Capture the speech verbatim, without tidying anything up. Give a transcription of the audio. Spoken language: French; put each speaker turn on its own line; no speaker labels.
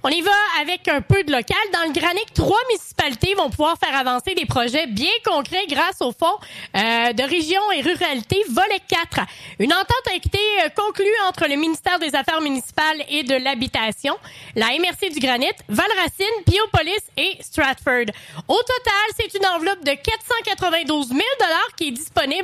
On y va avec un peu de local. Dans le Granic, trois municipalités vont pouvoir faire avancer des projets bien concrets grâce au fonds euh, de région et ruralité volet quatre. Une entente a été conclue entre le ministère des Affaires municipales et de l'Habitation, la M R C du Granit, Valracine, Piopolis et Stratford. Au total, c'est une enveloppe de quatre cent quatre-vingt-douze mille dollars qui est disponible